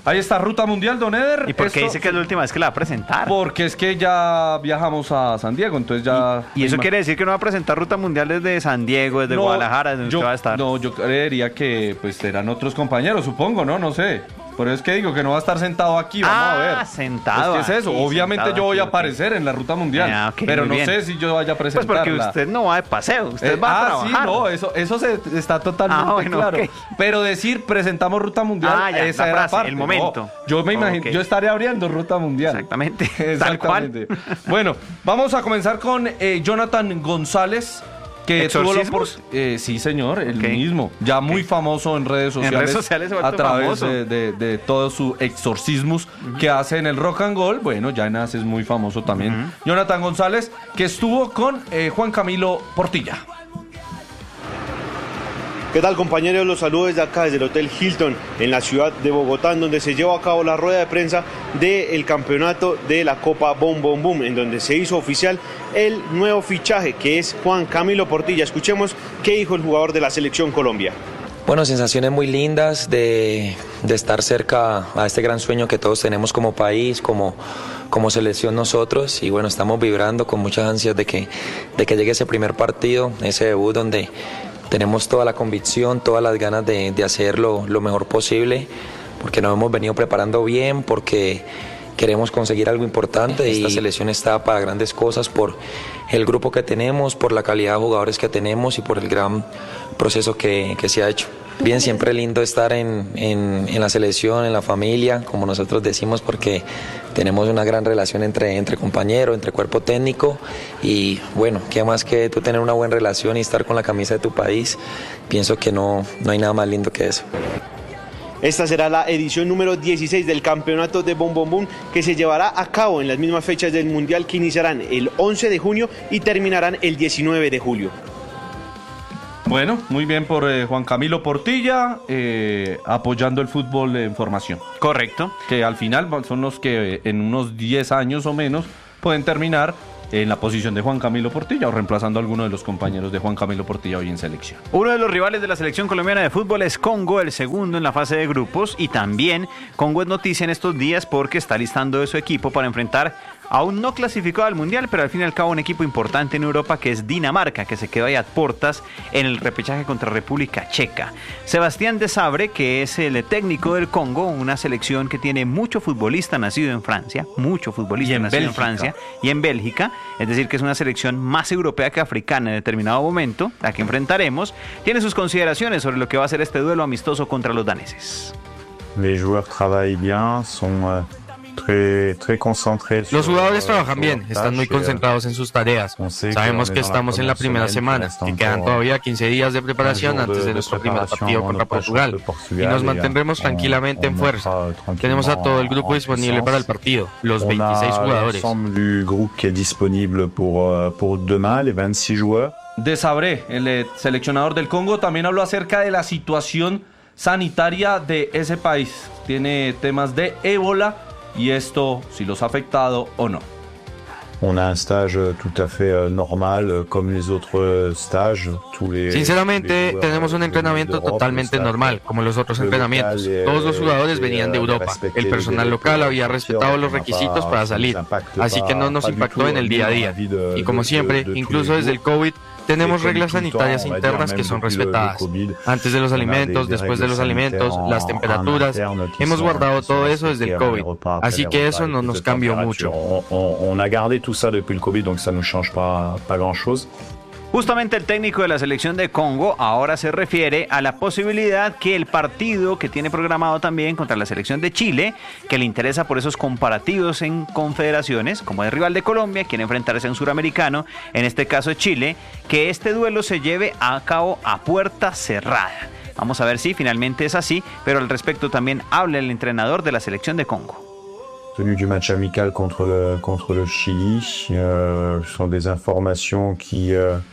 Ahí está Ruta Mundial, don Eder. ¿Y por qué dice que es la última vez que la va a presentar? Porque es que ya viajamos a San Diego, entonces ya... ¿Y eso quiere decir que no va a presentar Ruta Mundial desde San Diego, desde Guadalajara, desde donde usted va a estar? No, yo creería que pues serán otros compañeros, supongo, ¿no? No sé. Por eso es que digo que no va a estar sentado aquí, vamos a ver. Sentado. Es que es eso, aquí, obviamente yo voy a aquí. aparecer en la Ruta Mundial, Okay, pero no bien. sé si yo vaya a presentarla. Pues porque usted no va de paseo, usted va a trabajar. Sí, no, eso está totalmente claro. Okay. Pero decir presentamos Ruta Mundial, esa era parte. El momento. No, yo me imagino, yo estaré abriendo Ruta Mundial. Exactamente. Exactamente. Tal cual. Bueno, vamos a comenzar con Jonathan González. Que tuvo sí, señor, el mismo. Ya muy famoso en redes sociales. En redes sociales se a través famoso. de todos sus exorcismos que hace en el Rock and Roll. Bueno, ya en es muy famoso también. Jonathan González, que estuvo con Juan Camilo Portilla. ¿Qué tal, compañeros? Los saludo desde acá, desde el Hotel Hilton, en la ciudad de Bogotá, en donde se llevó a cabo la rueda de prensa del campeonato de la Copa Boom Boom Boom, en donde se hizo oficial el nuevo fichaje, que es Juan Camilo Portilla. Escuchemos qué dijo el jugador de la Selección Colombia. Bueno, sensaciones muy lindas de estar cerca a este gran sueño que todos tenemos como país, como selección nosotros, y bueno, estamos vibrando con muchas ansias de que llegue ese primer partido, ese debut donde tenemos toda la convicción, todas las ganas de hacerlo lo mejor posible, porque nos hemos venido preparando bien, porque queremos conseguir algo importante y esta selección está para grandes cosas por el grupo que tenemos, por la calidad de jugadores que tenemos y por el gran proceso que se ha hecho. Bien, siempre lindo estar en la selección, en la familia, como nosotros decimos, porque tenemos una gran relación entre compañeros, entre cuerpo técnico, y bueno, qué más que tú tener una buena relación y estar con la camisa de tu país. Pienso que no hay nada más lindo que eso. Esta será la edición número 16 del campeonato de Boom Boom Boom, que se llevará a cabo en las mismas fechas del Mundial, que iniciarán el 11 de junio y terminarán el 19 de julio. Bueno, muy bien por Juan Camilo Portilla, apoyando el fútbol en formación. Correcto. Que al final son los que en unos 10 años o menos pueden terminar en la posición de Juan Camilo Portilla o reemplazando a alguno de los compañeros de Juan Camilo Portilla hoy en selección. Uno de los rivales de la selección colombiana de fútbol es Congo, el segundo en la fase de grupos, y también Congo es noticia en estos días porque está listando de su equipo para enfrentar aún no clasificado al Mundial, pero al fin y al cabo un equipo importante en Europa, que es Dinamarca, que se quedó ahí a puertas en el repechaje contra República Checa. Sebastián Desabre, que es el técnico del Congo, una selección que tiene mucho futbolista nacido en Francia, en Francia y en Bélgica, es decir, que es una selección más europea que africana en determinado momento, la que enfrentaremos, tiene sus consideraciones sobre lo que va a ser este duelo amistoso contra los daneses. Les joueurs travaillent bien, son Los jugadores trabajan bien, están muy concentrados en sus tareas. Sabemos que estamos en la primera semana, que quedan todavía 15 días de preparación antes de nuestro primer partido contra Portugal, y nos mantendremos tranquilamente en fuerza. Tenemos a todo el grupo disponible para el partido, los 26 jugadores. Desabre, el seleccionador del Congo, también habló acerca de la situación sanitaria de ese país. Tiene temas de ébola y esto, si los ha afectado o no. On a un stage tout à fait normal, comme les autres stages. Sinceramente, tenemos un entrenamiento totalmente normal, como los otros entrenamientos. Todos los jugadores venían de Europa. El personal local había respetado los requisitos para salir, así que no nos impactó en el día a día. Y como siempre, incluso desde el COVID, tenemos reglas sanitarias internas que son respetadas. Antes de los alimentos, después de los alimentos, las temperaturas. Hemos guardado todo eso desde el COVID. Así que eso no nos cambió mucho. On a gardé tout ça depuis le COVID, donc ça ne change pas grand-chose. Justamente el técnico de la selección de Congo ahora se refiere a la posibilidad que el partido que tiene programado también contra la selección de Chile, que le interesa por esos comparativos en confederaciones, como es rival de Colombia, quiere enfrentarse a un suramericano, en este caso Chile, que este duelo se lleve a cabo a puerta cerrada. Vamos a ver si finalmente es así, pero al respecto también habla el entrenador de la selección de Congo. Tenu du match amical contre le Chili, sont des informations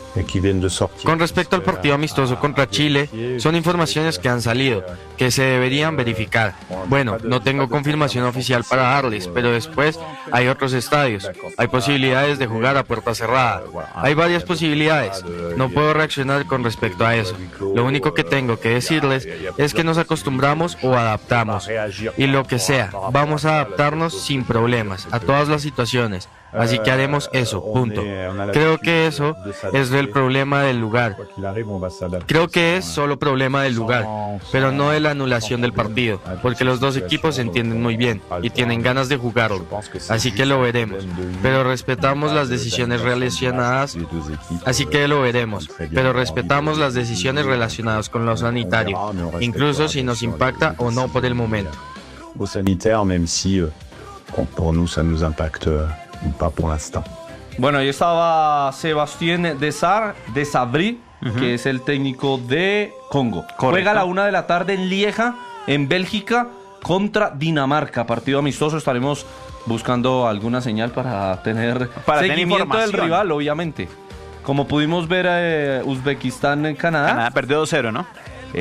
Con respecto al partido amistoso contra Chile, son informaciones que han salido, que se deberían verificar. Bueno, no tengo confirmación oficial para darles, pero después hay otros estadios. Hay posibilidades de jugar a puerta cerrada. Hay varias posibilidades. No puedo reaccionar con respecto a eso. Lo único que tengo que decirles es que nos acostumbramos o adaptamos. Y lo que sea, vamos a adaptarnos sin problemas a todas las situaciones. Así que haremos eso, punto. Creo que eso es el problema del lugar. Creo que es solo problema del lugar, pero no de la anulación del partido, porque los dos equipos se entienden muy bien y tienen ganas de jugarlo. Así que lo veremos, pero respetamos las decisiones relacionadas. Así que lo veremos, pero respetamos las decisiones relacionadas con lo sanitario, incluso si nos impacta o no por el momento. Au sanitaire, même si pour nous ça nous impacte pas pour l'instant. Bueno, ahí estaba Sébastien Desailly, que es el técnico de Congo. Correcto. Juega a la 1 de la tarde en Lieja, en Bélgica, contra Dinamarca. Partido amistoso. Estaremos buscando alguna señal para tener seguimiento del rival, obviamente. Como pudimos ver, Uzbekistán en Canadá. Canadá perdió 2-0, ¿no?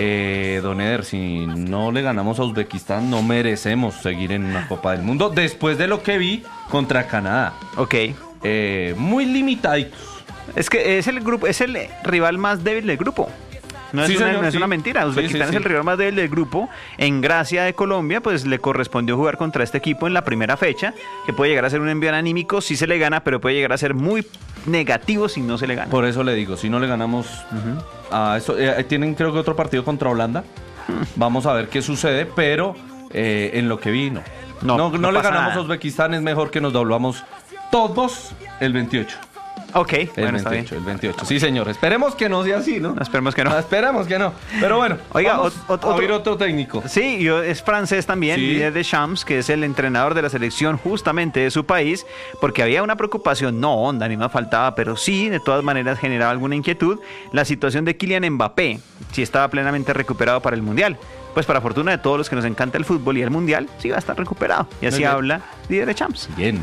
Don Eder, si no le ganamos a Uzbekistán, no merecemos seguir en una Copa del Mundo después de lo que vi contra Canadá. Ok. Muy limitaditos. Es que es el rival más débil del grupo. No es, Sí, señor, no es sí. una mentira. Uzbekistán Sí. es el rival más débil del grupo. En gracia de Colombia, pues le correspondió jugar contra este equipo en la primera fecha, que puede llegar a ser un envío anímico si se le gana, pero puede llegar a ser muy negativo si no se le gana. Por eso le digo, si no le ganamos a eso, tienen creo que otro partido contra Holanda. Vamos a ver qué sucede, pero en lo que vi, no No le pasa ganamos nada. a Uzbekistán, es mejor que nos doblamos todos el 28. Ok, El bueno, está 28, bien. el 28. Sí, señor. Esperemos que no sea así, ¿no? Esperemos que no. Esperemos que no. Pero bueno, Oiga, vamos otro- a oír otro técnico. Sí, es francés también, Sí. Didier Deschamps, que es el entrenador de la selección justamente de su país, porque había una preocupación, no honda, ni más faltaba, pero sí, de todas maneras generaba alguna inquietud, la situación de Kylian Mbappé, si estaba plenamente recuperado para el Mundial. Pues para fortuna de todos los que nos encanta el fútbol y el Mundial, sí va a estar recuperado. Y así bien. habla Didier Deschamps. Bien.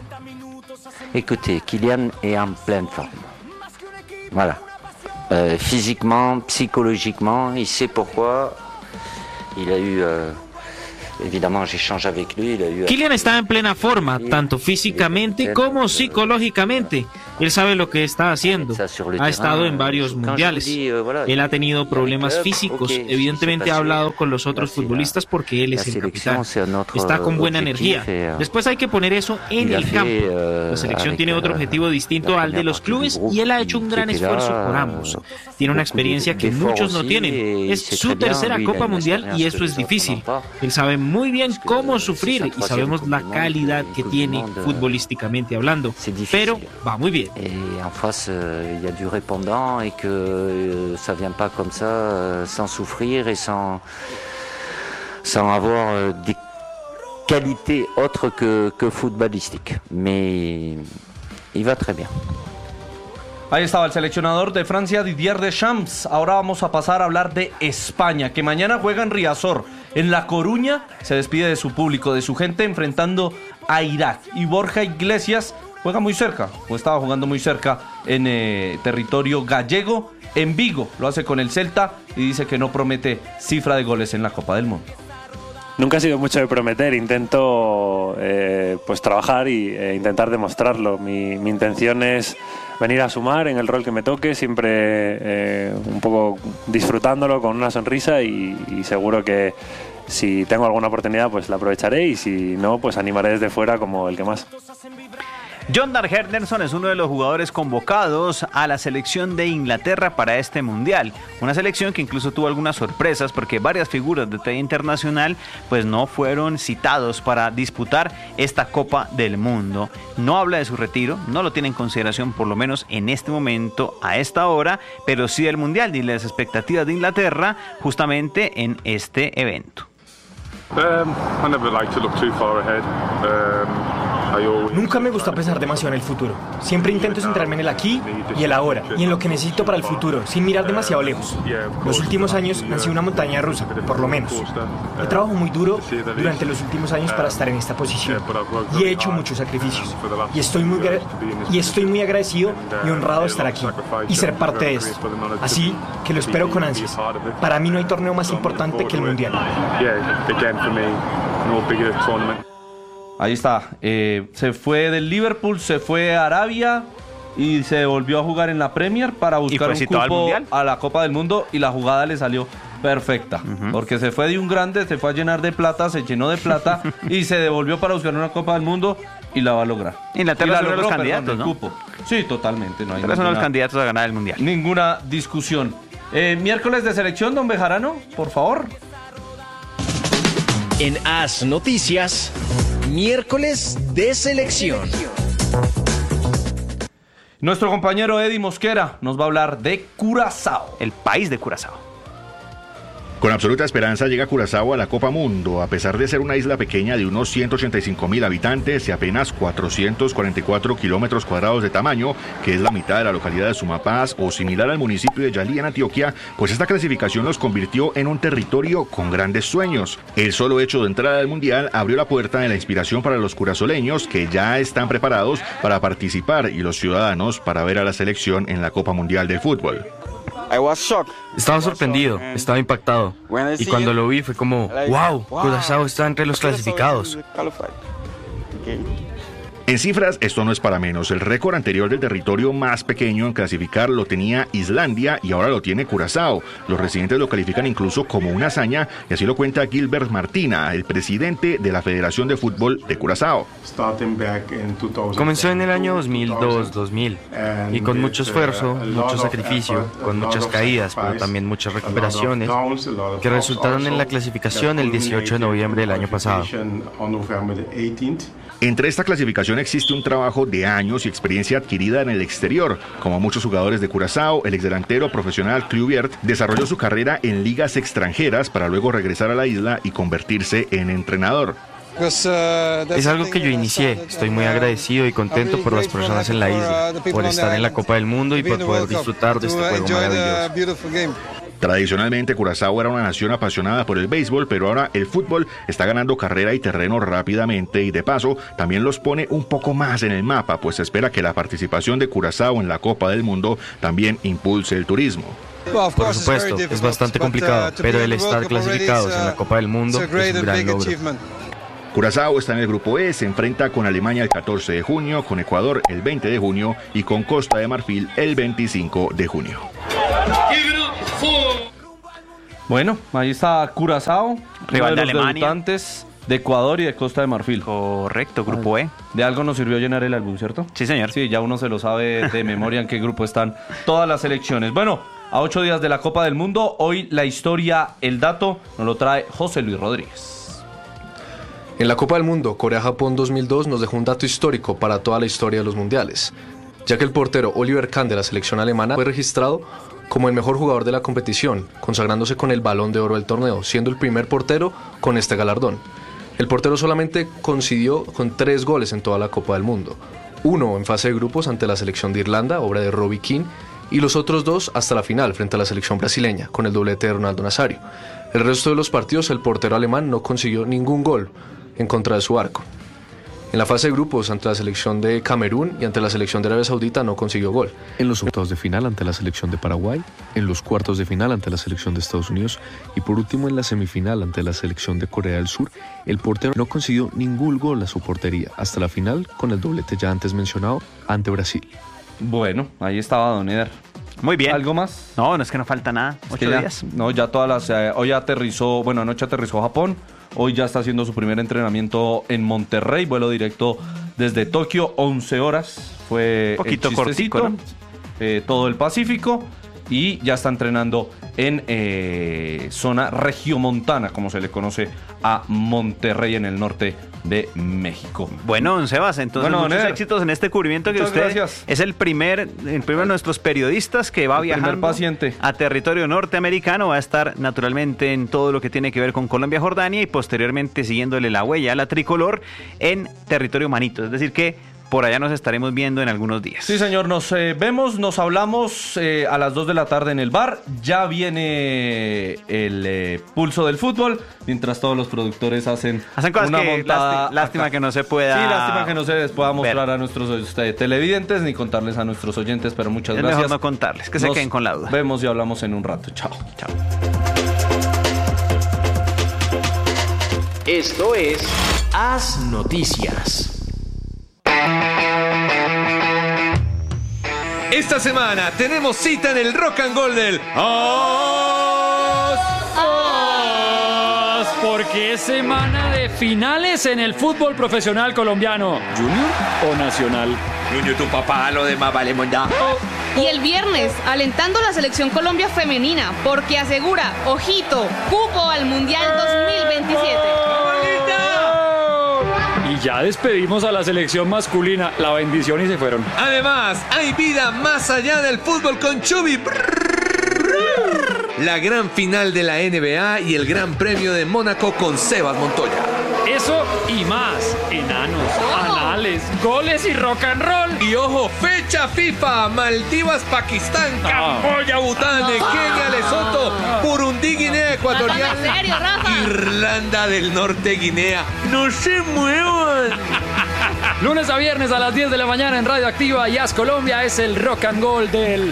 Écoutez, Kylian est en pleine forme. Voilà. Physiquement, psychologiquement, il sait pourquoi. Il a eu... évidemment, j'échange avec lui. Il a eu... Kylian está en plena forma, tanto físicamente como psicológicamente. Él sabe lo que está haciendo. Ha estado en varios mundiales. Él ha tenido problemas físicos. Evidentemente ha hablado con los otros futbolistas porque él es el capitán. Está con buena energía. Después hay que poner eso en el campo. La selección tiene otro objetivo distinto al de los clubes y él ha hecho un gran esfuerzo por ambos. Tiene una experiencia que muchos no tienen. Es su tercera Copa Mundial y eso es difícil. Él sabe muy bien cómo sufrir y sabemos la calidad que tiene futbolísticamente hablando. Pero va muy bien. Et en face, il y a du répondant et que ça vient pas comme ça, sans souffrir et sans avoir des qualités autres que footballistiques. Mais il va très bien. Ahí estaba el seleccionador de Francia, Didier Deschamps. Ahora vamos a pasar a hablar de España, que mañana juega en Riazor. En La Coruña se despide de su público, de su gente, enfrentando a Irak. Y Borja Iglesias juega muy cerca, o estaba jugando muy cerca en territorio gallego, en Vigo. Lo hace con el Celta y dice que no promete cifra de goles en la Copa del Mundo. Nunca ha sido mucho de prometer, intento pues trabajar e intentar demostrarlo. Mi intención es venir a sumar en el rol que me toque, siempre un poco disfrutándolo con una sonrisa y seguro que si tengo alguna oportunidad pues la aprovecharé y si no pues animaré desde fuera como el que más. Jon Dahl Henderson es uno de los jugadores convocados a la selección de Inglaterra para este Mundial. Una selección que incluso tuvo algunas sorpresas porque varias figuras de talla internacional pues no fueron citados para disputar esta Copa del Mundo. No habla de su retiro, no lo tiene en consideración por lo menos en este momento, a esta hora, pero sí del Mundial y las expectativas de Inglaterra justamente en este evento. I never like to look too far ahead. Nunca me gustó pensar demasiado en el futuro. Siempre intento centrarme en el aquí y el ahora, y en lo que necesito para el futuro, sin mirar demasiado lejos. Los últimos años han sido una montaña rusa, por lo menos. He trabajado muy duro durante los últimos años para estar en esta posición, y he hecho muchos sacrificios. Y estoy muy agradecido y honrado de estar aquí y ser parte de esto. Así que lo espero con ansias. Para mí no hay torneo más importante que el Mundial. Ahí está. Se fue del Liverpool, se fue a Arabia y se volvió a jugar en la Premier para buscar un cupo a la Copa del Mundo, y la jugada le salió perfecta, porque se fue de un grande, se fue a llenar de plata, se llenó de plata y se devolvió para buscar una Copa del Mundo y la va a lograr. Inglaterra es uno de los candidatos, ¿no? Cupo. Sí, totalmente. No hay son los candidatos a ganar el Mundial. Ninguna discusión. Miércoles de selección, don Bejarano, por favor. En AS Noticias, miércoles de selección. Nuestro compañero Eddie Mosquera nos va a hablar de Curazao. El país de Curazao. Con absoluta esperanza llega Curazao a la Copa Mundo. A pesar de ser una isla pequeña de unos 185.000 habitantes y apenas 444 kilómetros cuadrados de tamaño, que es la mitad de la localidad de Sumapaz o similar al municipio de Yalí en Antioquia, pues esta clasificación los convirtió en un territorio con grandes sueños. El solo hecho de entrar al Mundial abrió la puerta de la inspiración para los curazoleños, que ya están preparados para participar, y los ciudadanos para ver a la selección en la Copa Mundial de Fútbol. Estaba sorprendido, estaba impactado, y cuando lo vi fue como, wow, Curazao está entre los clasificados. En cifras, esto no es para menos. El récord anterior del territorio más pequeño en clasificar lo tenía Islandia y ahora lo tiene Curazao. Los residentes lo califican incluso como una hazaña, y así lo cuenta Gilbert Martina, el presidente de la Federación de Fútbol de Curazao. Comenzó en el año 2002-2000 y con mucho esfuerzo, mucho sacrificio, con muchas caídas, pero también muchas recuperaciones que resultaron en la clasificación el 18 de noviembre del año pasado. Entre esta clasificación existe un trabajo de años y experiencia adquirida en el exterior. Como muchos jugadores de Curazao, el exdelantero profesional Kluivert desarrolló su carrera en ligas extranjeras para luego regresar a la isla y convertirse en entrenador. Es algo que yo inicié. Estoy muy agradecido y contento por las personas en la isla, por estar en la Copa del Mundo y por poder disfrutar de este juego maravilloso. Tradicionalmente, Curazao era una nación apasionada por el béisbol, pero ahora el fútbol está ganando carrera y terreno rápidamente, y de paso también los pone un poco más en el mapa, pues se espera que la participación de Curazao en la Copa del Mundo también impulse el turismo. Por supuesto, es bastante complicado, pero el estar clasificados en la Copa del Mundo es un gran logro. Curazao está en el grupo E, se enfrenta con Alemania el 14 de junio, con Ecuador el 20 de junio y con Costa de Marfil el 25 de junio. Bueno, ahí está Curazao, rival de los debutantes de Ecuador y de Costa de Marfil. Correcto, grupo E. De algo nos sirvió llenar el álbum, ¿cierto? Sí, señor. Sí, ya uno se lo sabe de memoria en qué grupo están todas las selecciones. Bueno, a 8 días de la Copa del Mundo, hoy la historia, el dato, nos lo trae José Luis Rodríguez. En la Copa del Mundo, Corea-Japón 2002 nos dejó un dato histórico para toda la historia de los mundiales, ya que el portero Oliver Kahn de la selección alemana fue registrado como el mejor jugador de la competición, consagrándose con el Balón de Oro del torneo, siendo el primer portero con este galardón. El portero solamente coincidió con 3 goles en toda la Copa del Mundo, 1 en fase de grupos ante la selección de Irlanda, obra de Robbie Keane, y los otros 2 hasta la final frente a la selección brasileña, con el doblete de Ronaldo Nazario. El resto de los partidos el portero alemán no consiguió ningún gol en contra de su arco. En la fase de grupos ante la selección de Camerún y ante la selección de Arabia Saudita no consiguió gol. En los octavos de final ante la selección de Paraguay, en los cuartos de final ante la selección de Estados Unidos y por último en la semifinal ante la selección de Corea del Sur, el portero no consiguió ningún gol a su portería hasta la final con el doblete ya antes mencionado ante Brasil. Bueno, ahí estaba Don Eder. Muy bien. ¿Algo más? No, es que no falta nada. 8 días. No, ya todas las... hoy aterrizó, bueno, anoche aterrizó Japón. Hoy ya está haciendo su primer entrenamiento en Monterrey, vuelo directo desde Tokio, 11 horas. Fue un poquito cortico, ¿no? Todo el Pacífico. y ya está entrenando en zona regiomontana, como se le conoce a Monterrey, en el norte de México. Bueno, don Sebas, entonces muchos éxitos en este cubrimiento, que usted es el primero de nuestros periodistas que va viajando a territorio norteamericano. Va a estar naturalmente en todo lo que tiene que ver con Colombia-Jordania y posteriormente siguiéndole la huella a la tricolor en territorio manito. Es decir que por allá nos estaremos viendo en algunos días. Sí, señor, nos vemos, nos hablamos a las 2 de la tarde en el bar. Ya viene el pulso del fútbol, mientras todos los productores hacen cosas una que montada. Lástima que no se pueda. Sí, lástima que no se les pueda mostrar a nuestros televidentes ni contarles a nuestros oyentes, pero muchas gracias. Es mejor no contarles, que se queden con la duda. Vemos y hablamos en un rato. Chao. Chao. Esto es Haz Noticias. Esta semana tenemos cita en el Rock and Roll del porque es semana de finales en el fútbol profesional colombiano. ¿Junior o Nacional? Junior, tu papá, lo demás vale mondá. Y el viernes, alentando a la selección Colombia femenina, porque asegura, ojito, cupo al Mundial 2027. Y ya despedimos a la selección masculina, la bendición, y se fueron. Además, hay vida más allá del fútbol con Chubi. La gran final de la NBA y el Gran Premio de Mónaco con Sebas Montoya. Eso y más, enanos, anales, goles y rock and roll. Y ojo, fecha FIFA, Maldivas, Pakistán, Camboya, Bután, Kenia, Lesoto, Burundi, Guinea Ecuatorial, Irlanda del Norte, Guinea. ¡No se muevan! Lunes a viernes a las 10 de la mañana en Radio Activa y Haz Colombia es el rock and roll del...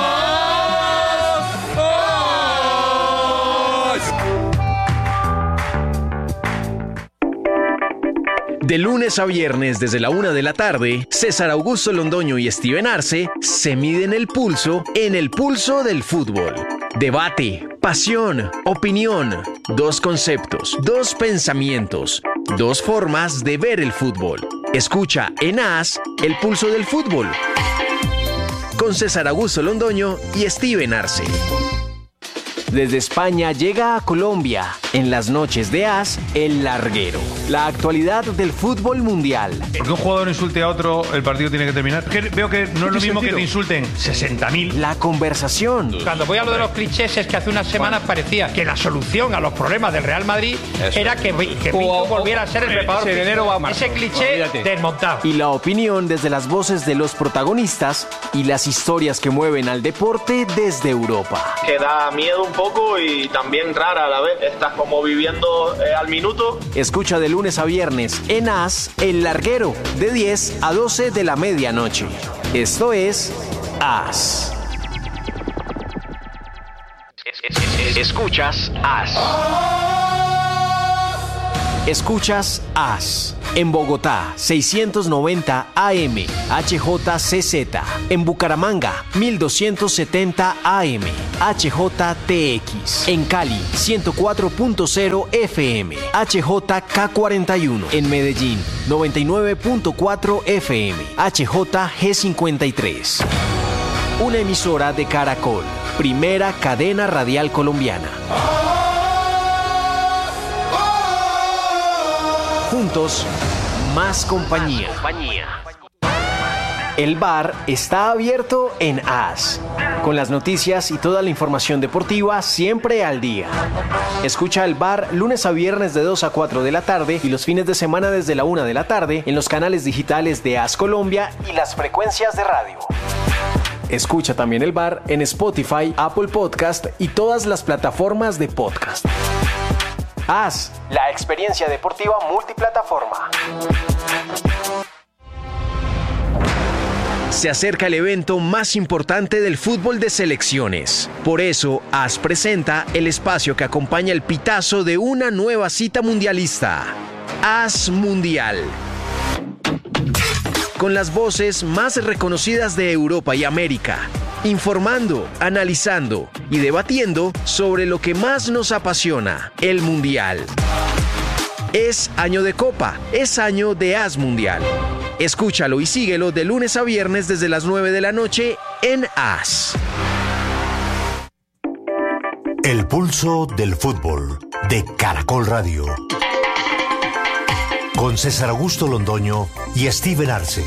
De lunes a viernes desde la 1 de la tarde, César Augusto Londoño y Steven Arce se miden el pulso en el pulso del fútbol. Debate, pasión, opinión, dos conceptos, dos pensamientos, dos formas de ver el fútbol. Escucha en AS el pulso del fútbol con César Augusto Londoño y Steven Arce. Desde España llega a Colombia, en las noches de AS, El Larguero. La actualidad del fútbol mundial. Porque un jugador insulte a otro, el partido tiene que terminar. Veo que no es lo mismo que te insulten 60.000. La conversación. Cuando voy a lo de los clichés, es que hace unas semanas parecía que la solución a los problemas del Real Madrid era que Pinto volviera a ser el preparador físico. Ese cliché desmontado. Y la opinión desde las voces de los protagonistas y las historias que mueven al deporte desde Europa. Que da miedo un poco y también rara a la vez. Estás como viviendo al minuto. Escucha de lunes a viernes en AS El Larguero, de 10 a 12 de la medianoche. Esto es AS. Escuchas AS. Escuchas AS. En Bogotá, 690 AM, HJCZ. En Bucaramanga, 1270 AM, HJTX. En Cali, 104.0 FM, HJK41. En Medellín, 99.4 FM, HJG53. Una emisora de Caracol, primera cadena radial colombiana. Juntos, más compañía. El bar está abierto en AS, con las noticias y toda la información deportiva siempre al día. Escucha el bar lunes a viernes de 2 a 4 de la tarde y los fines de semana desde la 1 de la tarde en los canales digitales de AS Colombia y las frecuencias de radio. Escucha también el bar en Spotify, Apple Podcast y todas las plataformas de podcast. AS, la experiencia deportiva multiplataforma. Se acerca el evento más importante del fútbol de selecciones. Por eso, AS presenta el espacio que acompaña el pitazo de una nueva cita mundialista. AS Mundial. Con las voces más reconocidas de Europa y América. Informando, analizando y debatiendo sobre lo que más nos apasiona, el Mundial. Es año de Copa, es año de AS Mundial. Escúchalo y síguelo de lunes a viernes desde las 9 de la noche en AS. El pulso del fútbol de Caracol Radio. Con César Augusto Londoño y Steven Arce.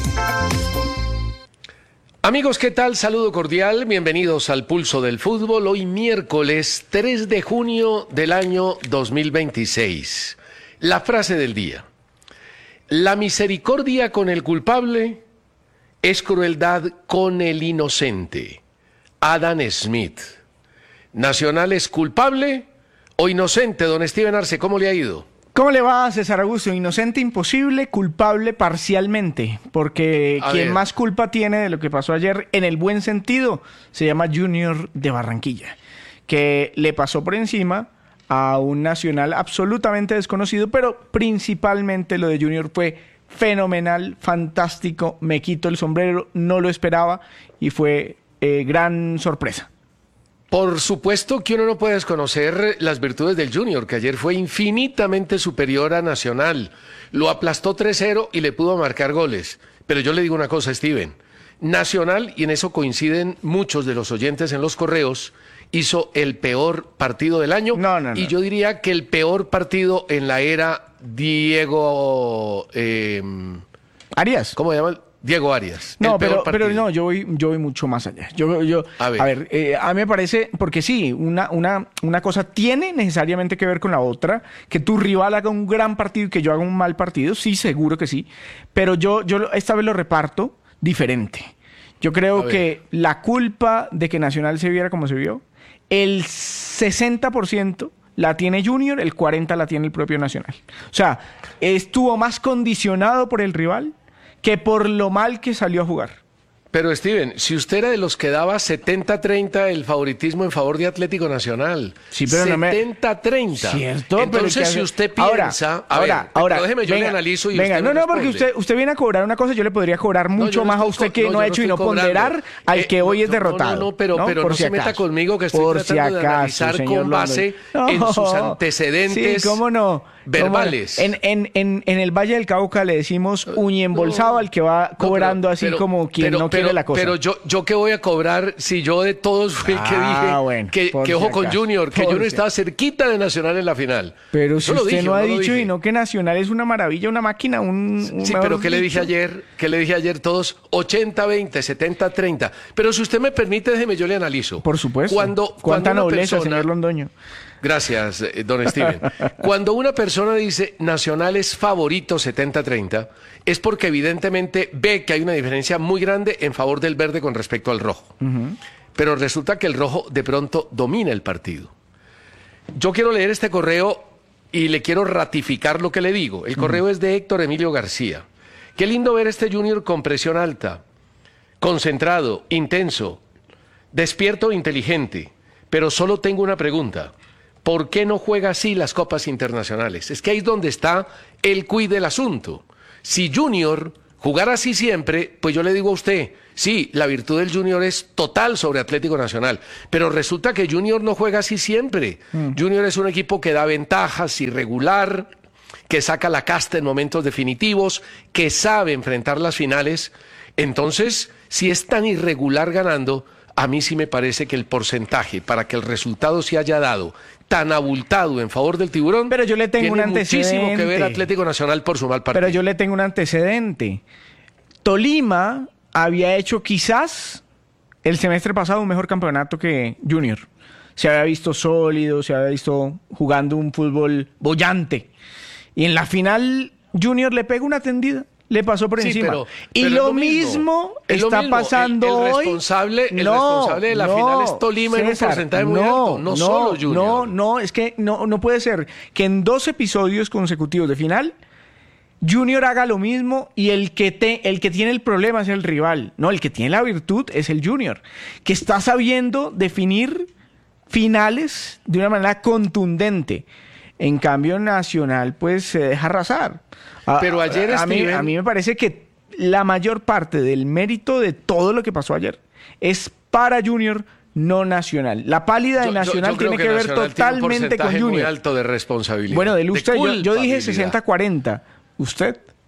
Amigos, ¿qué tal? Saludo cordial, bienvenidos al Pulso del Fútbol. Hoy miércoles 3 de junio del año 2026. La frase del día. La misericordia con el culpable es crueldad con el inocente. Adam Smith. ¿Nacional es culpable o inocente? Don Steven Arce, ¿cómo le ha ido? ¿Cómo le va, César Augusto? Inocente imposible, culpable parcialmente, porque quien más culpa tiene de lo que pasó ayer, en el buen sentido, se llama Junior de Barranquilla, que le pasó por encima a un Nacional absolutamente desconocido, pero principalmente lo de Junior fue fenomenal, fantástico, me quito el sombrero, no lo esperaba y fue gran sorpresa. Por supuesto que uno no puede desconocer las virtudes del Junior, que ayer fue infinitamente superior a Nacional. Lo aplastó 3-0 y le pudo marcar goles. Pero yo le digo una cosa, Steven. Nacional, y en eso coinciden muchos de los oyentes en los correos, hizo el peor partido del año. No. Y yo diría que el peor partido en la era Diego... Arias. ¿Cómo se llama? Diego Arias. No, pero no, yo voy mucho más allá. A ver, a mí me parece, porque sí, una cosa tiene necesariamente que ver con la otra, que tu rival haga un gran partido y que yo haga un mal partido, sí, seguro que sí, pero yo esta vez lo reparto diferente. Yo creo que la culpa de que Nacional se viera como se vio, el 60% la tiene Junior, el 40% la tiene el propio Nacional. O sea, estuvo más condicionado por el rival que por lo mal que salió a jugar. Pero Steven, si usted era de los que daba 70-30 el favoritismo en favor de Atlético Nacional, sí, pero 70-30. Cierto, entonces pero si usted piensa... Ahora, déjeme, yo le analizo y venga, usted no, porque usted viene a cobrar una cosa, yo le podría cobrar mucho más a usted que no ha hecho y no ponderar al que hoy es derrotado. Pero no se meta conmigo que estoy tratando de analizar con base en sus antecedentes. Sí, cómo no. Verbales. En el Valle del Cauca le decimos uñembolsado al que va cobrando así como quien no quiere la cosa. Pero yo qué voy a cobrar si yo de todos fui el que dije que ojo con Junior, que Junior estaba cerquita de Nacional en la final. Pero si usted no ha dicho y no que Nacional es una maravilla, una máquina, Sí, pero ¿qué le dije ayer? ¿Qué le dije ayer todos? 80-20, 70-30. Pero si usted me permite, déjeme, yo le analizo. Por supuesto. ¿Cuánta nobleza, señor Londoño? Gracias, don Steven. Cuando una persona dice Nacional es favorito 70-30, es porque evidentemente ve que hay una diferencia muy grande en favor del verde con respecto al rojo. Pero resulta que el rojo de pronto domina el partido. Yo quiero leer este correo y le quiero ratificar lo que le digo. El correo es de Héctor Emilio García. Qué lindo ver este Junior con presión alta, concentrado, intenso, despierto e inteligente. Pero solo tengo una pregunta. ¿Por qué no juega así las copas internacionales? Es que ahí es donde está el quid del asunto. Si Junior jugara así siempre, pues yo le digo a usted, sí, la virtud del Junior es total sobre Atlético Nacional, pero resulta que Junior no juega así siempre. Junior es un equipo que da ventajas, irregular, que saca la casta en momentos definitivos, que sabe enfrentar las finales. Entonces, si es tan irregular ganando, a mí sí me parece que el porcentaje para que el resultado se haya dado tan abultado en favor del Tiburón, pero yo le tengo un antecedente. Muchísimo que ver Atlético Nacional por su mal partido. Pero yo le tengo un antecedente. Tolima había hecho quizás el semestre pasado un mejor campeonato que Junior. Se había visto sólido, se había visto jugando un fútbol bollante. Y en la final Junior le pega una tendida. Le pasó por encima. Pero lo mismo está pasando hoy. El responsable de la final es Tolima, César, en un porcentaje muy alto, no solo Junior. No, es que no puede ser que en 2 episodios consecutivos de final Junior haga lo mismo y el que tiene el problema es el rival. No, el que tiene la virtud es el Junior, que está sabiendo definir finales de una manera contundente. En cambio, Nacional pues se deja arrasar. Pero ayer a mí me parece que la mayor parte del mérito de todo lo que pasó ayer es para Junior, no Nacional. La pálida de Nacional tiene que ver totalmente con Junior. Muy alto de responsabilidad. Bueno, yo dije 60-40. ¿Usted?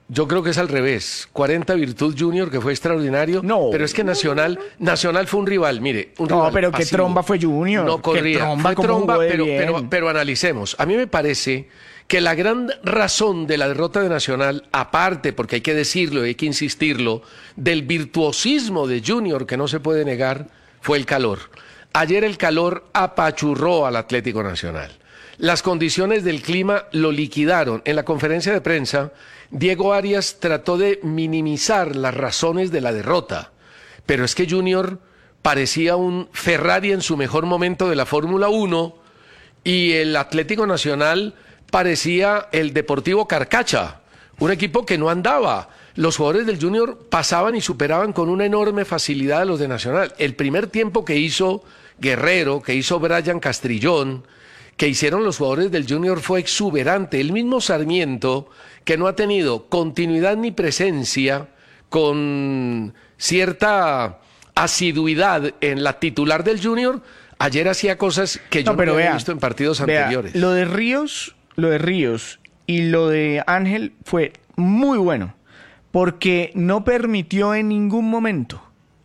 Yo creo que es al revés. 40 Virtud Junior, que fue extraordinario. No. Pero es que Nacional fue un rival, mire. No, pero que Tromba fue Junior. No corría. Fue Tromba, pero analicemos. A mí me parece que la gran razón de la derrota de Nacional, aparte, porque hay que decirlo y hay que insistirlo, del virtuosismo de Junior, que no se puede negar, fue el calor. Ayer el calor apachurró al Atlético Nacional. Las condiciones del clima lo liquidaron. En la conferencia de prensa, Diego Arias trató de minimizar las razones de la derrota, pero es que Junior parecía un Ferrari en su mejor momento de la Fórmula 1 y el Atlético Nacional parecía el Deportivo Carcacha, un equipo que no andaba. Los jugadores del Junior pasaban y superaban con una enorme facilidad a los de Nacional. El primer tiempo que hizo Guerrero, que hizo Brian Castrillón, que hicieron los jugadores del Junior fue exuberante. El mismo Sarmiento, que no ha tenido continuidad ni presencia con cierta asiduidad en la titular del Junior, ayer hacía cosas que yo no había visto en partidos anteriores. Lo de Ríos y lo de Ángel fue muy bueno, porque no permitió en ningún momento,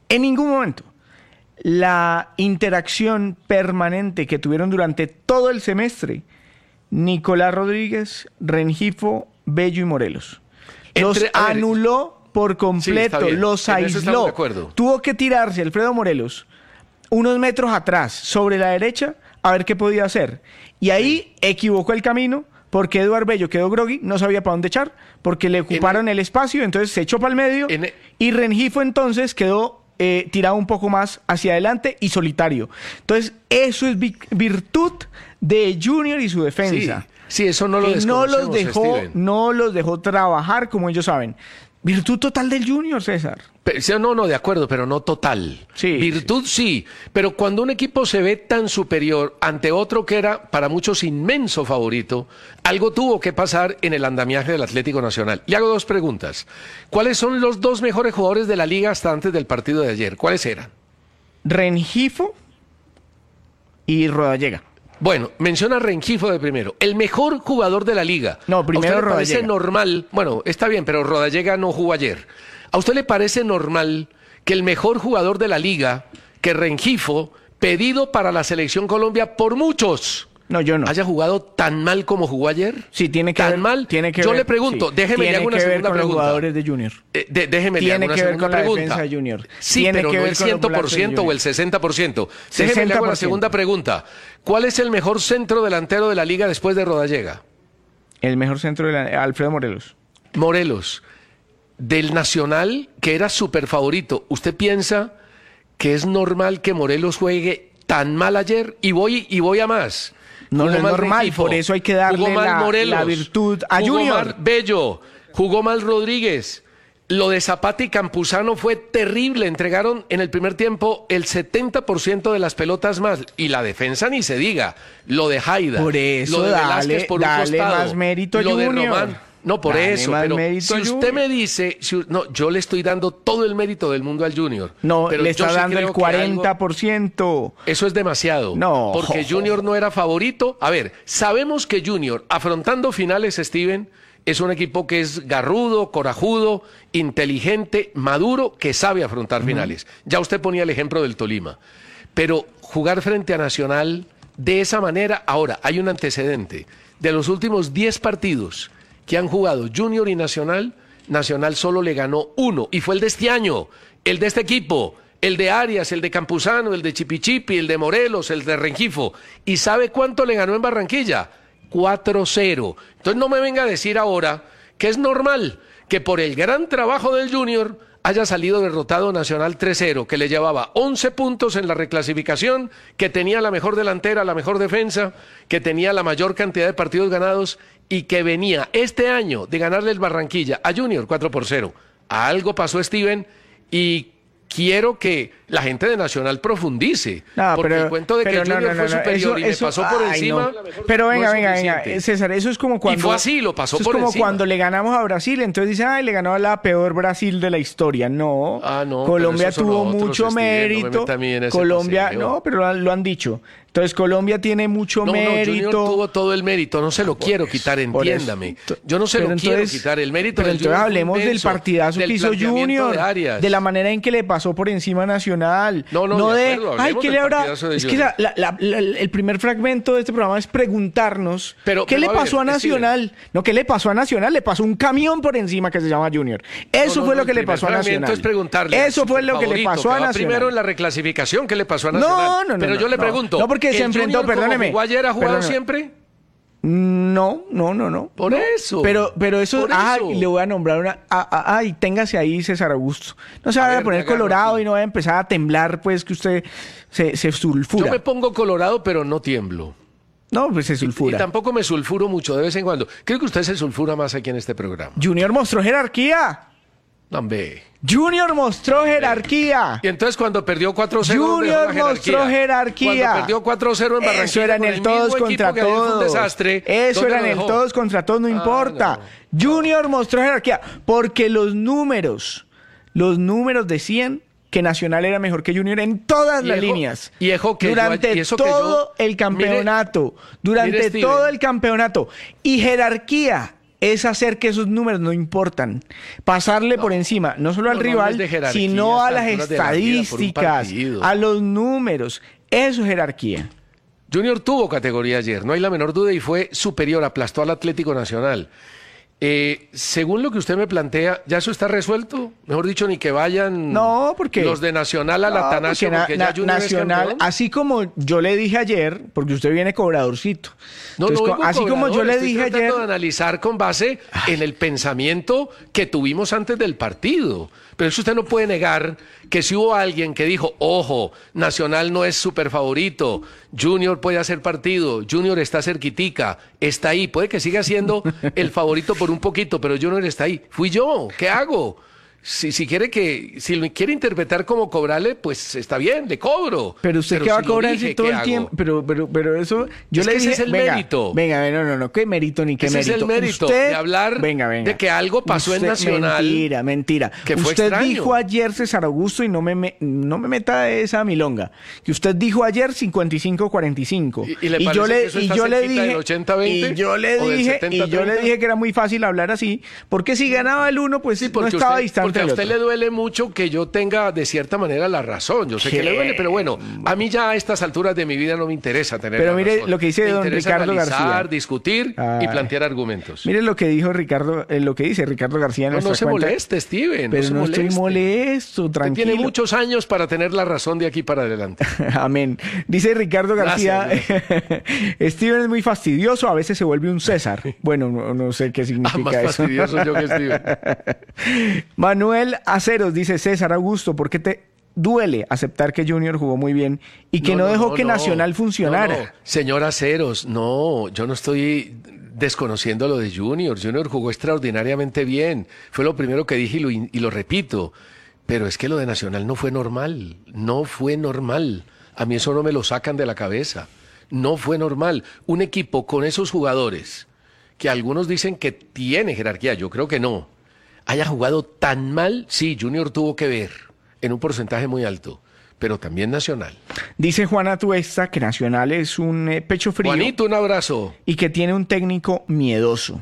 la interacción permanente que tuvieron durante todo el semestre Nicolás Rodríguez, Rengifo, Bello y Morelos. Los anuló por completo, sí, los aisló. Tuvo que tirarse Alfredo Morelos unos metros atrás, sobre la derecha, a ver qué podía hacer. Y ahí equivocó el camino, porque Eduard Bello quedó groggy, no sabía para dónde echar, porque le ocuparon el espacio, entonces se echó para el medio, y Rengifo entonces quedó tirado un poco más hacia adelante y solitario. Entonces, eso es virtud de Junior y su defensa. Sí, eso no lo desconocemos, no los dejó trabajar como ellos saben. Virtud total del Junior, César. No, de acuerdo, pero no total. Sí, virtud sí, pero cuando un equipo se ve tan superior ante otro que era para muchos inmenso favorito, algo tuvo que pasar en el andamiaje del Atlético Nacional. Le hago dos preguntas. ¿Cuáles son los dos mejores jugadores de la liga hasta antes del partido de ayer? ¿Cuáles eran? Rengifo y Rodallega. Bueno, menciona a Rengifo de primero. El mejor jugador de la liga. No, primero ¿A usted le parece parece normal? Bueno, está bien, pero Rodallega no jugó ayer. ¿A usted le parece normal que el mejor jugador de la liga, que Rengifo, pedido para la Selección Colombia por muchos, haya jugado tan mal como jugó ayer? Sí, tiene que ¿Tan ver, mal? Tiene que Yo ver, le pregunto, sí, déjeme le hago una segunda pregunta. Los jugadores de Junior. Déjeme le hago una segunda pregunta. Tiene que ver con la defensa de Junior. Sí, pero no el 100% o el 60%. Déjeme le hago la segunda pregunta. ¿Cuál es el mejor centro delantero de la liga después de Rodallega? El mejor centro de Alfredo Morelos. Morelos. Del Nacional, que era súper favorito. ¿Usted piensa que es normal que Morelos juegue tan mal ayer? Y voy a más. No es normal, Rengifo, por eso hay que darle la virtud a Junior. Jugó mal Bello, jugó mal Rodríguez. Lo de Zapata y Campuzano fue terrible. Entregaron en el primer tiempo el 70% de las pelotas más. Y la defensa ni se diga. Lo de Haida. Por eso lo de Velázquez por un costado. Más mérito a lo Junior. De Román. No, por eso, pero si usted me dice, yo le estoy dando todo el mérito del mundo al Junior. No, pero le está dando el 40%. Eso es demasiado. No. Porque Junior no era favorito. A ver, sabemos que Junior, afrontando finales, Steven, es un equipo que es garrudo, corajudo, inteligente, maduro, que sabe afrontar finales. Ya usted ponía el ejemplo del Tolima. Pero jugar frente a Nacional de esa manera, ahora, hay un antecedente. De los últimos 10 partidos que han jugado Junior y Nacional, Nacional solo le ganó uno, y fue el de este año, el de este equipo, el de Arias, el de Campuzano, el de Chipichipi, el de Morelos, el de Rengifo. ¿Y sabe cuánto le ganó en Barranquilla? 4-0. Entonces no me venga a decir ahora que es normal que por el gran trabajo del Junior haya salido derrotado Nacional 3-0, que le llevaba 11 puntos en la reclasificación, que tenía la mejor delantera, la mejor defensa, que tenía la mayor cantidad de partidos ganados y que venía este año de ganarle el Barranquilla a Junior 4-0. Algo pasó, Steven, y quiero que la gente de Nacional profundice. Porque el cuento de que Junior fue superior y me pasó por encima. Pero venga, César, eso es como cuando. Y fue así, lo pasó por encima. Es como cuando le ganamos a Brasil, entonces dicen, le ganó a la peor Brasil de la historia. No. Colombia tuvo mucho mérito. Colombia, pero lo han dicho. Entonces Colombia tiene mucho mérito. Junior tuvo todo el mérito, no se lo quiero quitar, entiéndame. Yo no se lo quiero quitar, el mérito del Junior. Entonces hablemos del partidazo que hizo Junior, de la manera en que le pasó por encima a Nacional. No de ¿qué le habrá? Es que el primer fragmento de este programa es preguntarnos ¿qué le pasó a Nacional? No, ¿qué le pasó a Nacional? Le pasó un camión por encima que se llama Junior. Eso fue lo que le pasó a Nacional. Eso fue lo que le pasó a Nacional. Primero en la reclasificación, ¿qué le pasó a Nacional? No. Pero yo le pregunto. Que se enfrentó, perdóneme. ¿Jugó ayer, ha jugado siempre? No. Por eso. Pero eso. Le voy a nombrar una. Téngase ahí, César Augusto. No se vaya a poner colorado y no vaya a empezar a temblar, pues que usted se sulfura. Yo me pongo colorado, pero no tiemblo. No, pues se sulfura. Y tampoco me sulfuro mucho de vez en cuando. Creo que usted se sulfura más aquí en este programa. Junior mostró jerarquía. Junior mostró jerarquía. Y entonces cuando perdió 4-0 Junior mostró jerarquía. Cuando perdió 4-0 en Barranquilla, eso era en el todos contra todos. Un desastre, eso era en el todos contra todos, no importa. Junior mostró jerarquía porque los números decían que Nacional era mejor que Junior en todas las líneas. Durante todo el campeonato. Durante todo el campeonato. Y jerarquía es hacer que esos números no importan. Pasarle por encima, no solo al rival, sino a las estadísticas, a los números. Eso es jerarquía. Junior tuvo categoría ayer, no hay la menor duda, y fue superior, aplastó al Atlético Nacional. Según lo que usted me plantea, ¿ya eso está resuelto? Mejor dicho, ni que vayan los de Nacional a la Atanasio, porque ya Junior Nacional, es así como yo le dije ayer, porque usted viene cobradorcito. Entonces, así como yo le dije ayer, de analizar con base en el pensamiento que tuvimos antes del partido. Pero eso usted no puede negar que si hubo alguien que dijo, ojo, Nacional no es súper favorito, Junior puede hacer partido, Junior está cerquitica, está ahí, puede que siga siendo el favorito por un poquito, pero Junior está ahí. Fui yo, ¿qué hago? Si lo quiere interpretar como cobrarle, pues está bien, le cobro. Pero usted que va a cobrar todo el tiempo. Pero eso. Yo le dije, ese es el mérito. Venga, no, qué mérito ni qué mérito. Ese es el mérito de hablar de que algo pasó en Nacional. Mentira. Que fue usted extraño. dijo ayer, César Augusto, y no me meta esa milonga. Que usted dijo ayer 55-45. Y yo le dije del 80-20 y yo le dije que era muy fácil hablar así, porque si ganaba el 1, pues no estaba distante. Porque a usted le duele mucho que yo tenga de cierta manera la razón. Yo sé que le duele, pero bueno, a mí ya a estas alturas de mi vida no me interesa tener la razón. Pero mire lo que dice don Ricardo García. Discutir y plantear argumentos. Mire lo que dijo lo que dice Ricardo García en nuestra cuenta. No se moleste, Steven. Pero no estoy molesto, tranquilo. Tiene muchos años para tener la razón de aquí para adelante. Amén. Dice Ricardo García, Steven es muy fastidioso, a veces se vuelve un César. Bueno, no sé qué significa más eso. Más fastidioso yo que Steven. Manuel Aceros dice, César Augusto, ¿por qué te duele aceptar que Junior jugó muy bien y que no dejó que Nacional funcionara? No. Señor Aceros, yo no estoy desconociendo lo de Junior. Junior jugó extraordinariamente bien. Fue lo primero que dije y lo repito. Pero es que lo de Nacional no fue normal. No fue normal. A mí eso no me lo sacan de la cabeza. No fue normal. Un equipo con esos jugadores, que algunos dicen que tiene jerarquía, yo creo que no, haya jugado tan mal, sí, Junior tuvo que ver en un porcentaje muy alto, pero también Nacional. Dice Juana Tuesta que Nacional es un pecho frío. Juanito, un abrazo. Y que tiene un técnico miedoso.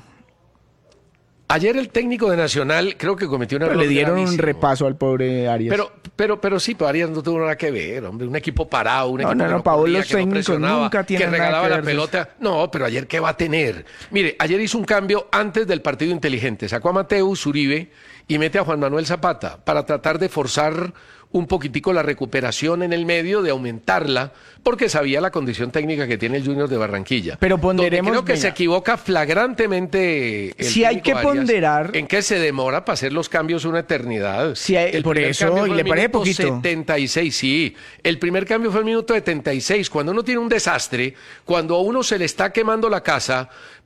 Ayer el técnico de Nacional creo que cometió un error. Le dieron gravísimo. Un repaso al pobre Arias. Pero sí, Arias no tuvo nada que ver, hombre. Un equipo parado, un equipo que no Paolo, corría, los técnicos que no presionaba, nunca tienen que regalaba nada que la ver pelota. No, pero ayer ¿qué va a tener? Mire, ayer hizo un cambio antes del partido inteligente. Sacó a Mateus Uribe y mete a Juan Manuel Zapata para tratar de forzar un poquitico la recuperación en el medio, de aumentarla, porque sabía la condición técnica que tiene el Junior de Barranquilla. Pero ponderemos... Creo que se equivoca flagrantemente el si hay que Arias, ponderar... en que se demora para hacer los cambios una eternidad. Si hay, por eso, y le parece poquito. 76, sí. El primer cambio fue el minuto 76. Cuando uno tiene un desastre, cuando a uno se le está quemando la casa,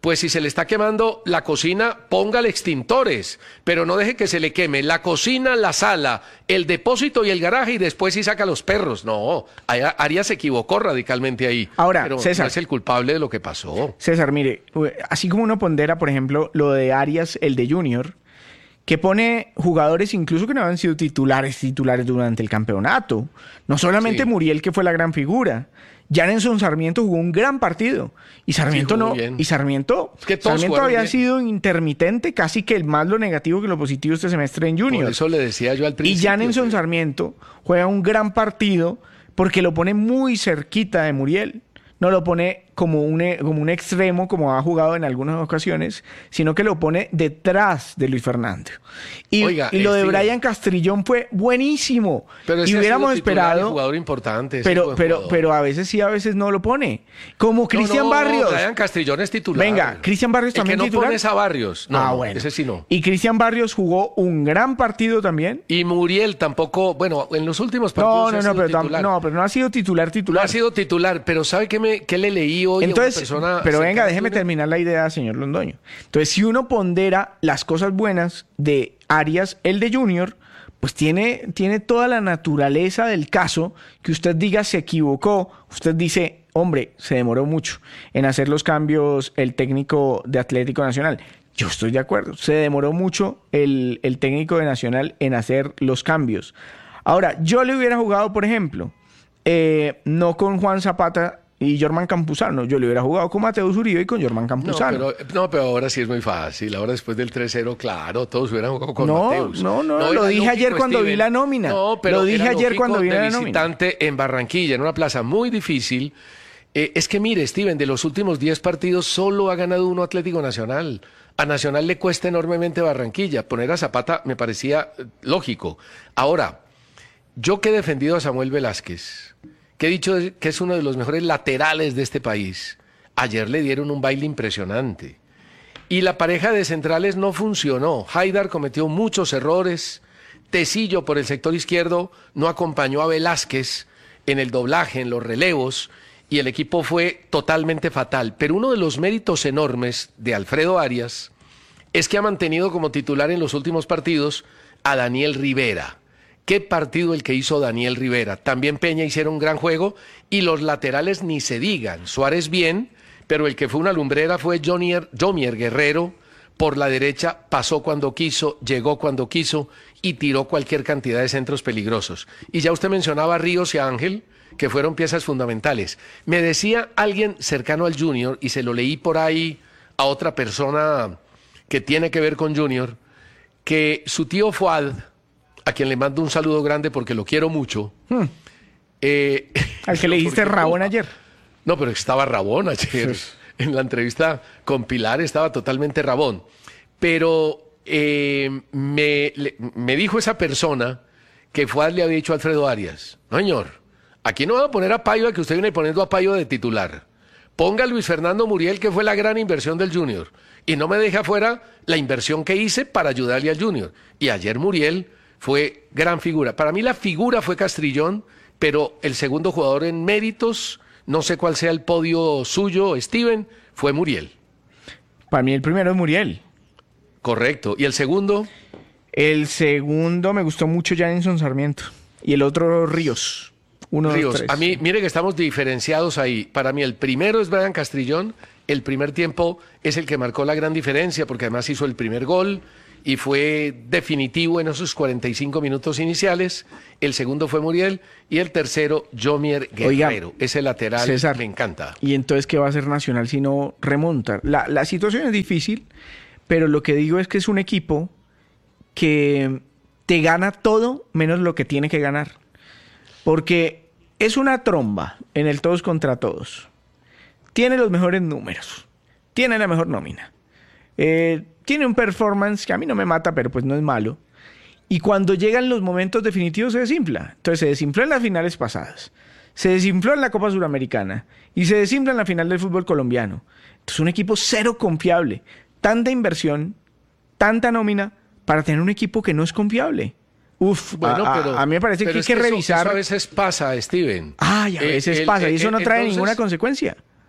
pues si se le está quemando la cocina, póngale extintores, pero no deje que se le queme la cocina, la sala, el depósito y el garaje y después sí saca a los perros. No, Arias se equivocó radicalmente ahí. Ahora, pero César, no es el culpable de lo que pasó. César, mire, así como uno pondera, por ejemplo, lo de Arias, el de Junior, que pone jugadores incluso que no habían sido titulares durante el campeonato. No solamente Muriel, que fue la gran figura. Janenson Sarmiento jugó un gran partido y Sarmiento Sarmiento había sido intermitente, casi que el más lo negativo que lo positivo este semestre en Junior. Por eso le decía yo al principio. Y Janenson Sarmiento juega un gran partido porque lo pone muy cerquita de Muriel. No lo pone como un extremo, como ha jugado en algunas ocasiones, sino que lo pone detrás de Luis Fernando. Y lo de Brian Castrillón fue buenísimo. Pero y hubiéramos esperado. Jugador importante. Pero a veces sí, a veces no lo pone. Como Cristian Barrios. Brian Castrillón es titular. Venga, Cristian Barrios también que no titular. Pones a Barrios. No, bueno. Ese sí no. Y Cristian Barrios jugó un gran partido también. Y Muriel tampoco, bueno, en los últimos partidos pero no ha sido titular. No ha sido titular, pero ¿sabe qué le leí hoy entonces, a una persona? Pero venga, déjeme terminar la idea, señor Londoño. Entonces, si uno pondera las cosas buenas de Arias, el de Junior, pues tiene toda la naturaleza del caso, que usted diga se equivocó, usted dice, hombre, se demoró mucho en hacer los cambios el técnico de Atlético Nacional. Yo estoy de acuerdo, se demoró mucho el técnico de Nacional en hacer los cambios. Ahora, yo le hubiera jugado, por ejemplo, no con Juan Zapata y Jorman Campuzano. Yo le hubiera jugado con Mateus Uribe y con Jorman Campuzano. Pero ahora sí es muy fácil. Ahora después del 3-0, claro, todos hubieran jugado con Mateus. No, lo dije ayer cuando vi la nómina. No, pero lo dije ayer cuando vi la nómina. Visitante en Barranquilla, en una plaza muy difícil. Es que mire, Steven, de los últimos 10 partidos solo ha ganado uno Atlético Nacional. A Nacional le cuesta enormemente Barranquilla. Poner a Zapata me parecía lógico. Ahora, yo que he defendido a Samuel Velázquez, que he dicho que es uno de los mejores laterales de este país, ayer le dieron un baile impresionante. Y la pareja de centrales no funcionó. Haidar cometió muchos errores. Tecillo por el sector izquierdo no acompañó a Velázquez en el doblaje, en los relevos, y el equipo fue totalmente fatal. Pero uno de los méritos enormes de Alfredo Arias es que ha mantenido como titular en los últimos partidos a Daniel Rivera. Qué partido el que hizo Daniel Rivera. También Peña hicieron un gran juego y los laterales ni se digan. Suárez bien, pero el que fue una lumbrera fue Jomier Guerrero. Por la derecha pasó cuando quiso, llegó cuando quiso y tiró cualquier cantidad de centros peligrosos. Y ya usted mencionaba a Ríos y a Ángel, que fueron piezas fundamentales. Me decía alguien cercano al Junior, y se lo leí por ahí a otra persona que tiene que ver con Junior, que su tío Fuad, a quien le mando un saludo grande porque lo quiero mucho. Al que le dijiste Rabón ayer. No, pero estaba Rabón ayer. Sí. En la entrevista con Pilar estaba totalmente Rabón. Pero me dijo esa persona que Fuad le había dicho a Alfredo Arias: no, señor, aquí no va a poner a Paiva, que usted viene poniendo a Paiva de titular. Ponga a Luis Fernando Muriel, que fue la gran inversión del Junior. Y no me deje afuera la inversión que hice para ayudarle al Junior. Y ayer Muriel fue gran figura. Para mí la figura fue Castrillón, pero el segundo jugador en méritos, no sé cuál sea el podio suyo, Steven, fue Muriel. Para mí el primero es Muriel. Correcto. ¿Y el segundo? El segundo me gustó mucho Janenson Sarmiento. Y el otro Ríos. Ríos. A mí, mire que estamos diferenciados ahí. Para mí el primero es Brian Castrillón. El primer tiempo es el que marcó la gran diferencia, porque además hizo el primer gol y fue definitivo en esos 45 minutos iniciales. El segundo fue Muriel y el tercero Jomier Guerrero. Oiga, ese lateral, César, me encanta. ¿Y entonces qué va a hacer Nacional si no remonta? La situación es difícil, pero lo que digo es que es un equipo que te gana todo menos lo que tiene que ganar. Porque es una tromba en el todos contra todos. Tiene los mejores números. Tiene la mejor nómina. Tiene un performance que a mí no me mata, pero pues no es malo. Y cuando llegan los momentos definitivos se desinfla. Entonces se desinfló en las finales pasadas. Se desinfló en la Copa Suramericana. Y se desinfla en la final del fútbol colombiano. Entonces un equipo cero confiable. Tanta inversión, tanta nómina, para tener un equipo que no es confiable. Bueno, pero a mí me parece que hay que revisar. Eso a veces pasa, Steven. A veces pasa. Y eso no trae ninguna consecuencia.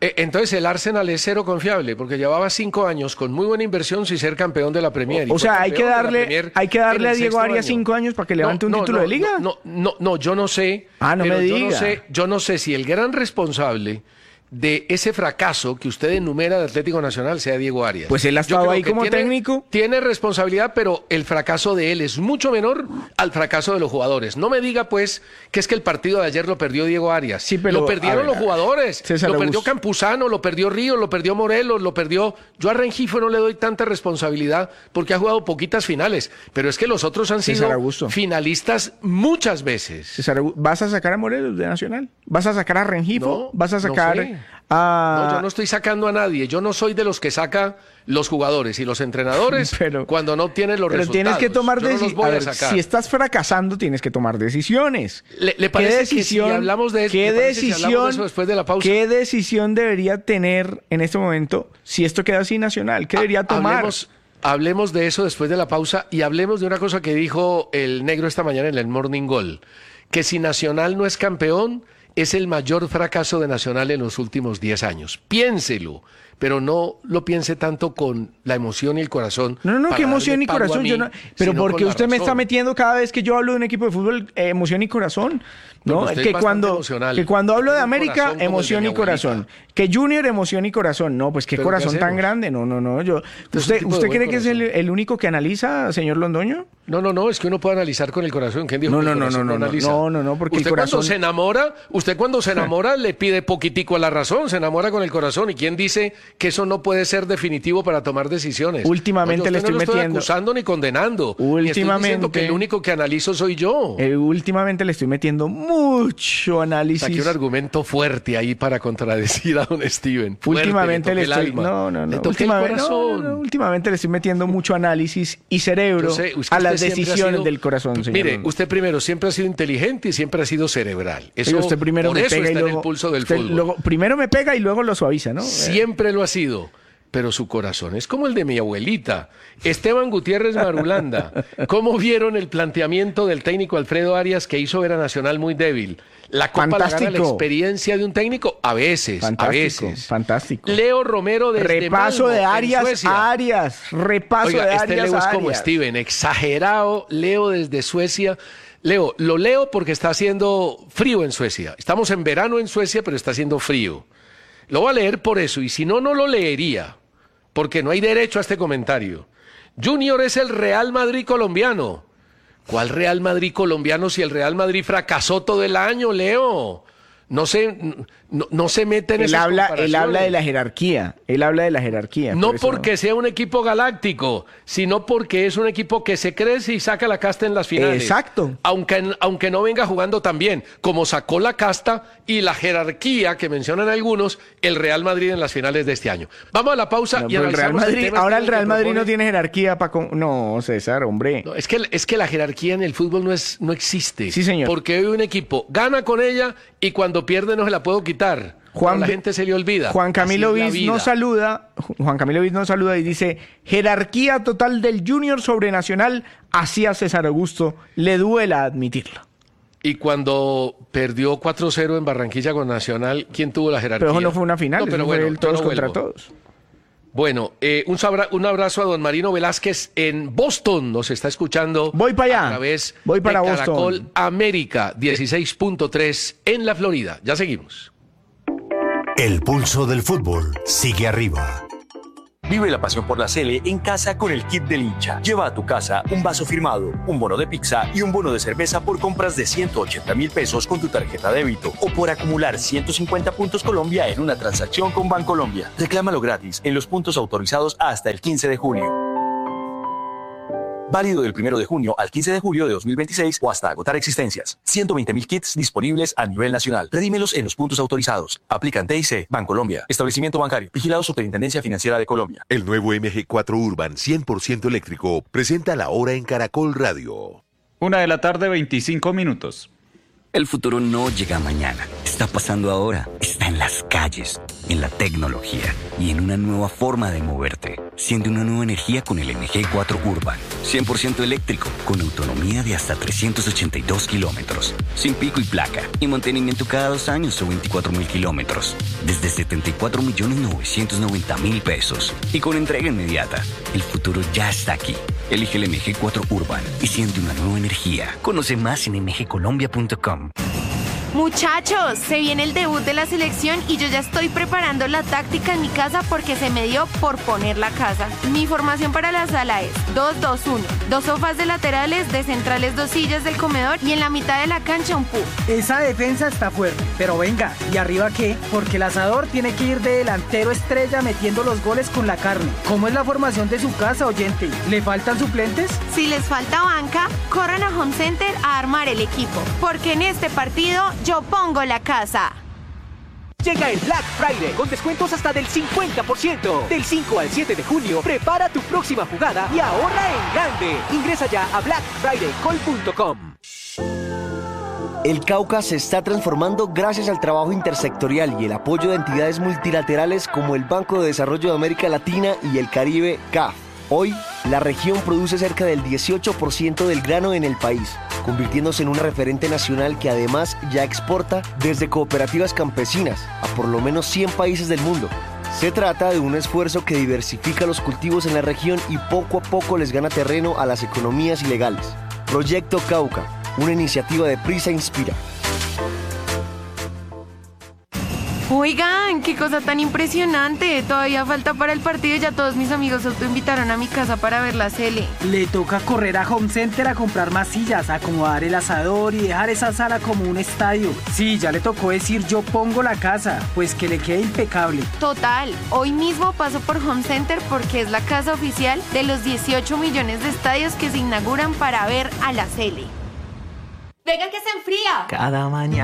Entonces el Arsenal es cero confiable, porque llevaba 5 años con muy buena inversión sin ser campeón de la Premier. O sea, hay que darle a Diego Arias 5 años para que levante un título de liga. No, yo no sé. No me diga. Yo no sé si el gran responsable de ese fracaso que usted enumera de Atlético Nacional sea Diego Arias. Pues él ha estado ahí como técnico. Tiene responsabilidad, pero el fracaso de él es mucho menor al fracaso de los jugadores. No me diga, pues, que es que el partido de ayer lo perdió Diego Arias. Sí, pero, lo perdieron los jugadores. Lo perdió Campuzano, lo perdió Ríos, lo perdió Morelos, lo perdió... Yo a Rengifo no le doy tanta responsabilidad porque ha jugado poquitas finales, pero es que los otros han sido finalistas muchas veces. ¿Vas a sacar a Morelos de Nacional? ¿Vas a sacar a Rengifo? No, ¿vas a sacar... No sé. No, yo no estoy sacando a nadie. Yo no soy de los que saca los jugadores y los entrenadores cuando no obtienen los resultados. Pero tienes que tomar decisiones. Si estás fracasando, tienes que tomar decisiones. ¿Le parece que si hablamos de eso, después de la pausa? ¿Qué decisión debería tener en este momento si esto queda así Nacional? ¿Qué debería tomar? Hablemos de eso después de la pausa y hablemos de una cosa que dijo el negro esta mañana en el Morning Goal, que si Nacional no es campeón, es el mayor fracaso de Nacional en los últimos 10 años. Piénselo, pero no lo piense tanto con la emoción y el corazón. No, qué emoción y corazón. Pero porque usted me está metiendo cada vez que yo hablo de un equipo de fútbol, emoción y corazón. No, que cuando hablo de América, emoción y corazón. Que Junior, emoción y corazón. No, pues qué corazón tan grande. No. ¿Usted cree que es el único que analiza, señor Londoño? No, es que uno puede analizar con el corazón. ¿Quién dijo que el corazón no analiza? No, porque usted el corazón... Usted cuando se enamora le pide poquitico a la razón, se enamora con el corazón. ¿Y quién dice que eso no puede ser definitivo para tomar decisiones? Últimamente le estoy metiendo... No estoy acusando ni condenando. Ni estoy diciendo que el único que analizo soy yo. Últimamente le estoy metiendo mucho análisis. Saqué un argumento fuerte ahí para contradecir a don Steven. Últimamente le estoy... Últimamente le estoy metiendo mucho análisis y cerebro a las decisiones del corazón, señor. Mire, usted primero siempre ha sido inteligente y siempre ha sido cerebral. Eso, usted primero por me eso pega está y luego, en el pulso del fútbol. Primero me pega y luego lo suaviza, ¿no? Siempre lo ha sido. Pero su corazón es como el de mi abuelita, Esteban Gutiérrez Marulanda. ¿Cómo vieron el planteamiento del técnico Alfredo Arias que hizo ver a Nacional muy débil? ¿La Copa la gana la experiencia de un técnico? A veces. Fantástico. Leo Romero desde repaso Malmo, de Arias a Arias. Repaso de Arias Leo a es Arias. como Steven, exagerado. Leo desde Suecia. Leo, lo leo porque está haciendo frío en Suecia. Estamos en verano en Suecia, pero está haciendo frío. Lo voy a leer por eso, y si no, no lo leería, porque no hay derecho a este comentario. Junior es el Real Madrid colombiano. ¿Cuál Real Madrid colombiano si el Real Madrid fracasó todo el año, Leo? No se mete en esas comparaciones. Él habla de la jerarquía. No porque sea un equipo galáctico, sino porque es un equipo que se crece y saca la casta en las finales. Exacto. Aunque no venga jugando tan bien, como sacó la casta y la jerarquía que mencionan algunos, el Real Madrid en las finales de este año. Vamos a la pausa y analizamos el tema. Ahora el Real Madrid no tiene jerarquía para... No, César, hombre. No, es que la jerarquía en el fútbol no existe. Sí, señor. Porque hoy un equipo gana con ella y cuando pierde no se la puedo quitar. La gente se le olvida. Juan Camilo Viz nos saluda y dice: jerarquía total del Junior sobre Nacional, así a César Augusto le duela admitirlo. Y cuando perdió 4-0 en Barranquilla con Nacional, ¿quién tuvo la jerarquía? Pero no fue una final, pero fue el todos contra todos. Bueno, un abrazo a don Marino Velázquez en Boston. Nos está escuchando. Voy para allá. A través Voy para de Boston. Caracol América 16.3 en la Florida. Ya seguimos. El pulso del fútbol sigue arriba. Vive la pasión por la Sele en casa con el kit del hincha. Lleva a tu casa un vaso firmado, un bono de pizza y un bono de cerveza por compras de 180.000 pesos con tu tarjeta débito o por acumular 150 puntos Colombia en una transacción con Bancolombia. Reclámalo gratis en los puntos autorizados hasta el 15 de junio. Válido del 1 de junio al 15 de julio de 2026 o hasta agotar existencias. 120.000 kits disponibles a nivel nacional. Redímelos en los puntos autorizados. Aplican TIC, Bancolombia. Establecimiento bancario. Vigilado Superintendencia Financiera de Colombia. El nuevo MG4 Urban 100% eléctrico presenta la hora en Caracol Radio. 1:25 p.m. El futuro no llega mañana. Está pasando ahora. Está en las calles. en la tecnología y en una nueva forma de moverte. Siente una nueva energía con el MG4 Urban. 100% eléctrico, con autonomía de hasta 382 kilómetros. Sin pico y placa. Y mantenimiento cada 2 años o 24.000 kilómetros. Desde 74.990.000 pesos. Y con entrega inmediata. El futuro ya está aquí. Elige el MG4 Urban y siente una nueva energía. Conoce más en mgcolombia.com. Muchachos, se viene el debut de la selección y yo ya estoy preparando la táctica en mi casa porque se me dio por poner la casa. Mi formación para la sala es 2-2-1, 2 sofás de laterales, de centrales 2 sillas del comedor y en la mitad de la cancha un puff. Esa defensa está fuerte, pero venga, ¿y arriba qué? Porque el asador tiene que ir de delantero estrella metiendo los goles con la carne. ¿Cómo es la formación de su casa, oyente? ¿Le faltan suplentes? Si les falta banca, corran a Home Center a armar el equipo, porque en este partido yo pongo la casa. Llega el Black Friday con descuentos hasta del 50%. Del 5 al 7 de junio, prepara tu próxima jugada y ahorra en grande. Ingresa ya a blackfridaycall.com. El Cauca se está transformando gracias al trabajo intersectorial y el apoyo de entidades multilaterales como el Banco de Desarrollo de América Latina y el Caribe, CAF. Hoy, la región produce cerca del 18% del grano en el país, convirtiéndose en un referente nacional que además ya exporta desde cooperativas campesinas a por lo menos 100 países del mundo. Se trata de un esfuerzo que diversifica los cultivos en la región y poco a poco les gana terreno a las economías ilegales. Proyecto Cauca, una iniciativa de Prisa Inspira. Oigan, qué cosa tan impresionante. Todavía falta para el partido y ya todos mis amigos se autoinvitaron a mi casa para ver la Sele. Le toca correr a Home Center a comprar más sillas, acomodar el asador y dejar esa sala como un estadio. Sí, ya le tocó decir yo pongo la casa, pues que le quede impecable. Total, hoy mismo paso por Home Center porque es la casa oficial de los 18 millones de estadios que se inauguran para ver a la Sele. ¡Venga que se enfría! Cada mañana.